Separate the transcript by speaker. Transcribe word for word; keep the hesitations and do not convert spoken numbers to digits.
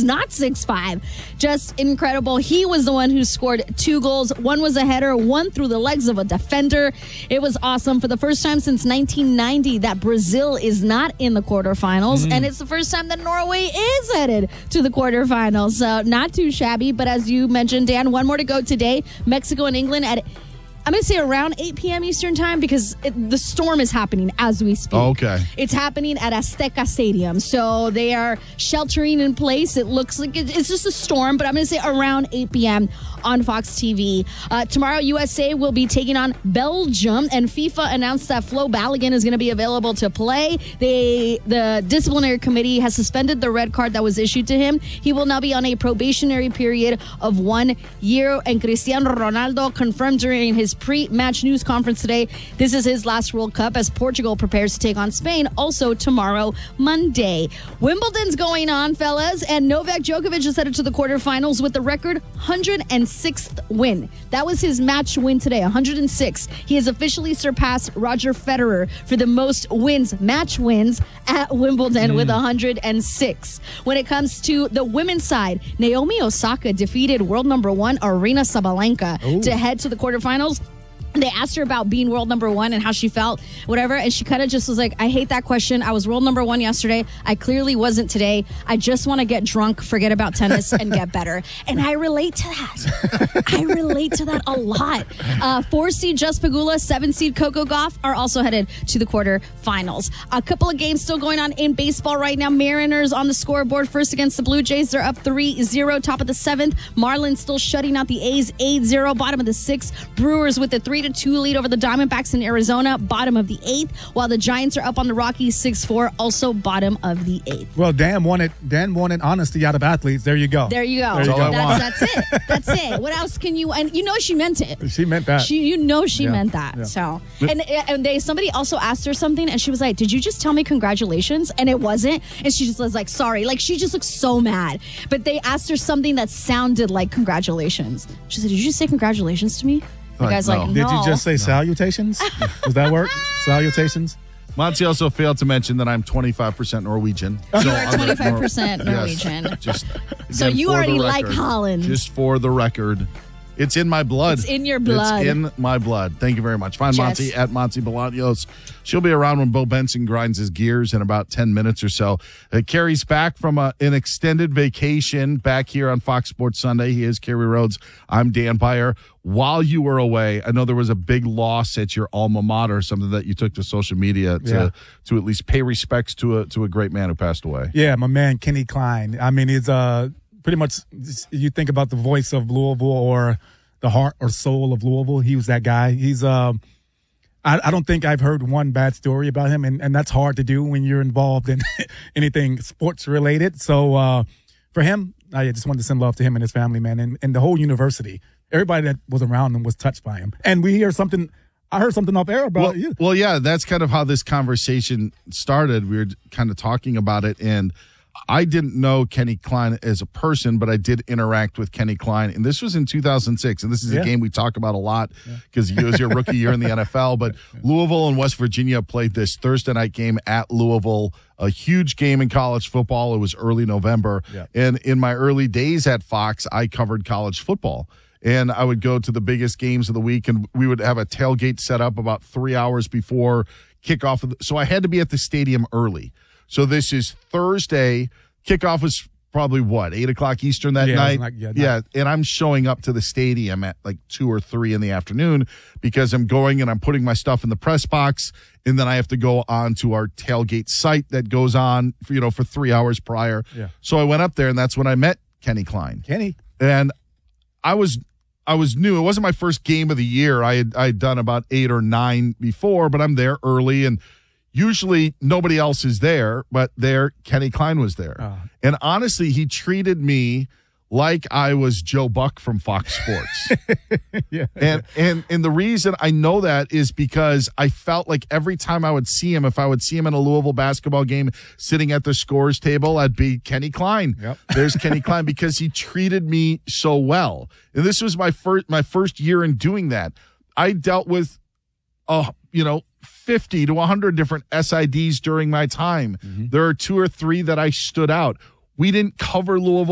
Speaker 1: He's not six five. Just incredible. He was the one who scored two goals. One was a header, one through the legs of a defender. It was awesome. For the first time since nineteen ninety that Brazil is not in the quarterfinals, mm. and it's the first time that Norway is headed to the quarterfinals. So not too shabby, but as you mentioned, Dan, one more to go today. Mexico and England at, I'm going to say around eight p.m. Eastern time, because it, the storm is happening as we speak.
Speaker 2: Oh, okay.
Speaker 1: It's happening at Azteca Stadium. So they are sheltering in place. It looks like it, it's just a storm, but I'm going to say around eight p.m. on Fox T V. Uh, tomorrow, U S A will be taking on Belgium, and FIFA announced that Flo Balogun is going to be available to play. They, the disciplinary committee has suspended the red card that was issued to him. He will now be on a probationary period of one year, and Cristiano Ronaldo confirmed during his pre-match news conference today this is his last World Cup as Portugal prepares to take on Spain also tomorrow, Monday. Wimbledon's going on, fellas, and Novak Djokovic is headed to the quarterfinals with the record one hundred sixth win. That was his match win today, one hundred six. He has officially surpassed Roger Federer for the most wins, match wins at Wimbledon mm. with one hundred six. When it comes to the women's side, Naomi Osaka defeated world number one Aryna Sabalenka Ooh. to head to the quarterfinals. They asked her about being world number one and how she felt, whatever, and she kind of just was like, I hate that question. I was world number one yesterday. I clearly wasn't today. I just want to get drunk, forget about tennis, and get better. And I relate to that. I relate to that a lot. Uh, four-seed Just Pegula, seven-seed Coco Gauff are also headed to the quarterfinals. A couple of games still going on in baseball right now. Mariners on the scoreboard first against the Blue Jays. They're up three zero, top of the seventh. Marlins still shutting out the A's eight zero, bottom of the sixth. Brewers with the three to two lead over the Diamondbacks in Arizona, bottom of the eighth, while the Giants are up on the Rockies six four, also bottom of the eighth.
Speaker 3: Well, Dan wanted Dan wanted honesty out of athletes. There you go.
Speaker 1: There you go.
Speaker 3: There you go.
Speaker 1: That's, that's it. That's it. What else can you? And you know she meant it.
Speaker 3: She meant that.
Speaker 1: She, you know she
Speaker 3: yeah.
Speaker 1: meant that.
Speaker 3: Yeah.
Speaker 1: So, and and they somebody also asked her something, and she was like, "Did you just tell me congratulations?" And it wasn't. And she just was like, "Sorry." Like she just looked so mad. But they asked her something that sounded like congratulations. She said, "Did you just say congratulations to me?" The guy's
Speaker 2: no.
Speaker 1: like, no.
Speaker 3: Did you just say no. salutations? Does that work? Salutations?
Speaker 2: Monty also failed to mention that I'm twenty-five percent Norwegian.
Speaker 1: You so are twenty-five percent Nor- Norwegian.
Speaker 2: Yes, just, again,
Speaker 1: so you already
Speaker 2: record,
Speaker 1: like Holland.
Speaker 2: Just for the record. It's in my blood.
Speaker 1: It's in your blood.
Speaker 2: It's in my blood. Thank you very much. Find
Speaker 1: Jess.
Speaker 2: Monty at Monty Bolaños. She'll be around when Bo Benson grinds his gears in about ten minutes or so. Uh, Carrie's back from a, an extended vacation back here on Fox Sports Sunday. He is Carrie Rhodes. I'm Dan Beyer. While you were away, I know there was a big loss at your alma mater, something that you took to social media to
Speaker 3: yeah.
Speaker 2: to at least pay respects to a to a great man who passed away.
Speaker 3: Yeah, my man Kenny Klein. I mean, he's uh pretty much, you think about the voice of Louisville or the heart or soul of Louisville. He was that guy. He's uh, I, I don't think I've heard one bad story about him, and, and that's hard to do when you're involved in anything sports related. So uh, for him, I just wanted to send love to him and his family, man, and, and the whole university. Everybody that was around him was touched by him. And we hear something. I heard something off air about
Speaker 2: well,
Speaker 3: you.
Speaker 2: Well, yeah, that's kind of how this conversation started. We were kind of talking about it, and I didn't know Kenny Klein as a person, but I did interact with Kenny Klein. And this was in two thousand six. And this is yeah. a game we talk about a lot because yeah. it was your rookie year in the N F L. But yeah. Louisville and West Virginia played this Thursday night game at Louisville, a huge game in college football. It was early November. Yeah. And in my early days at Fox, I covered college football. And I would go to the biggest games of the week, and we would have a tailgate set up about three hours before kickoff. Of the, so I had to be at the stadium early. So this is Thursday. Kickoff was probably, what, eight o'clock Eastern that
Speaker 3: yeah,
Speaker 2: night?
Speaker 3: Like, yeah,
Speaker 2: yeah, and I'm showing up to the stadium at like two or three in the afternoon because I'm going and I'm putting my stuff in the press box, and then I have to go on to our tailgate site that goes on, for, you know, for three hours prior.
Speaker 3: Yeah.
Speaker 2: So I went up there, and that's when I met Kenny Klein.
Speaker 3: Kenny.
Speaker 2: And I was I was new. It wasn't my first game of the year. I had I had done about eight or nine before, but I'm there early, and usually nobody else is there, but there Kenny Klein was there. Uh, and honestly, he treated me like I was Joe Buck from Fox Sports.
Speaker 3: yeah.
Speaker 2: And and and the reason I know that is because I felt like every time I would see him, if I would see him in a Louisville basketball game sitting at the scores table, I'd be Kenny Klein.
Speaker 3: Yep.
Speaker 2: There's Kenny Klein, because he treated me so well. And this was my first my first year in doing that. I dealt with uh, you know, fifty to one hundred different S I Ds during my time. Mm-hmm. There are two or three that I stood out. We didn't cover Louisville